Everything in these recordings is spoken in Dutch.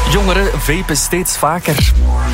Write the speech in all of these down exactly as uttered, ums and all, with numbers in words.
Jongeren vapen steeds vaker.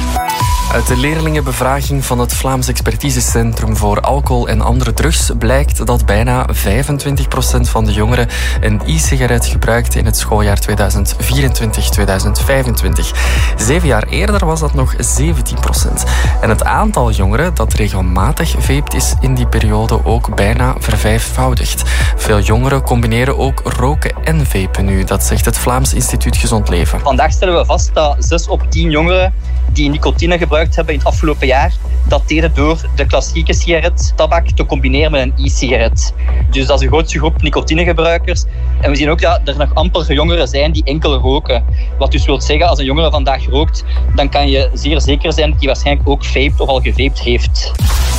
Uit de leerlingenbevraging van het Vlaams Expertisecentrum voor Alcohol en Andere Drugs blijkt dat bijna vijfentwintig procent van de jongeren een e-sigaret gebruikt in het schooljaar tweeduizend vierentwintig tweeduizend vijfentwintig. Zeven jaar eerder was dat nog zeventien procent. En het aantal jongeren dat regelmatig vapt is in die periode ook bijna vervijfvoudigd. Veel jongeren combineren ook roken en vapen nu, dat zegt het Vlaams Instituut Gezond Leven. Vandaag stellen we vast dat zes op tien jongeren die nicotine gebruikt hebben in het afgelopen jaar, dat deden door de klassieke sigaret, tabak, te combineren met een e-sigaret. Dus dat is de grootste groep nicotinegebruikers. En we zien ook dat er nog amper jongeren zijn die enkel roken. Wat dus wil zeggen, als een jongere vandaag rookt, dan kan je zeer zeker zijn dat hij waarschijnlijk ook vaped of al gevaped heeft.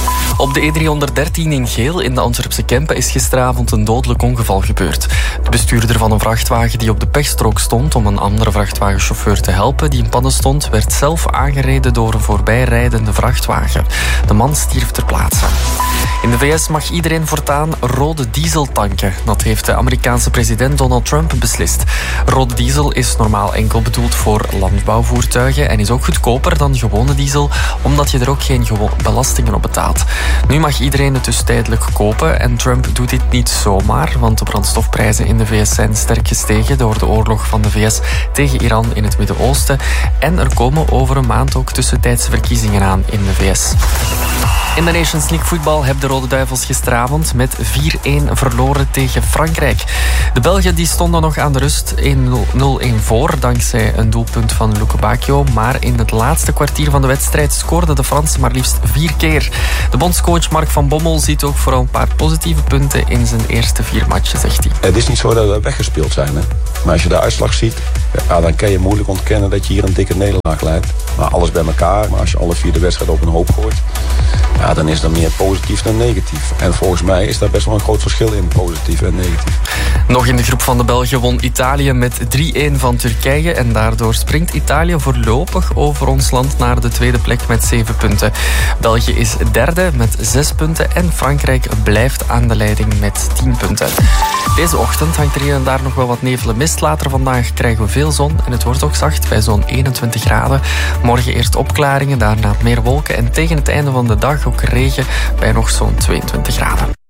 Op de E driehonderddertien in Geel in de Antwerpse Kempen is gisteravond een dodelijk ongeval gebeurd. De bestuurder van een vrachtwagen die op de pechstrook stond om een andere vrachtwagenchauffeur te helpen die in pannen stond, werd zelf aangereden door een voorbijrijdende vrachtwagen. De man stierf ter plaatse. In de V S mag iedereen voortaan rode diesel tanken. Dat heeft de Amerikaanse president Donald Trump beslist. Rode diesel is normaal enkel bedoeld voor landbouwvoertuigen en is ook goedkoper dan gewone diesel, omdat je er ook geen belastingen op betaalt. Nu mag iedereen het dus tijdelijk kopen en Trump doet dit niet zomaar, want de brandstofprijzen in de V S zijn sterk gestegen door de oorlog van de V S tegen Iran in het Midden-Oosten. En er komen over een maand ook tussentijdse verkiezingen aan in de V S. In de Nations League voetbal hebben de Rode Duivels gisteravond met vier-een verloren tegen Frankrijk. De Belgen die stonden nog aan de rust nul-een voor dankzij een doelpunt van Luke Bacchio. Maar in het laatste kwartier van de wedstrijd scoorden de Fransen maar liefst vier keer. De bondscoach Mark van Bommel ziet ook vooral een paar positieve punten in zijn eerste vier matchen, zegt hij. Het is niet zo dat we weggespeeld zijn. Hè? Maar als je de uitslag ziet, ja, dan kan je moeilijk ontkennen dat je hier een dikke nederlaag leidt. Maar alles bij elkaar, maar als je alle vier de wedstrijd op een hoop gooit, ja, dan is er meer positief dan negatief. En volgens mij is daar best wel een groot verschil in, positief en negatief. Nog in de groep van de Belgen won Italië met drie-een van Turkije. En daardoor springt Italië voorlopig over ons land naar de tweede plek met zeven punten. België is derde met zes punten en Frankrijk blijft aan de leiding met tien punten. Deze ochtend hangt er hier en daar nog wel wat nevel en mist. Later vandaag krijgen we veel zon en het wordt ook zacht bij zo'n eenentwintig graden. Morgen eerst opklaringen, daarna meer wolken en tegen het einde van de dag ook regen bij nog zo'n tweeëntwintig graden.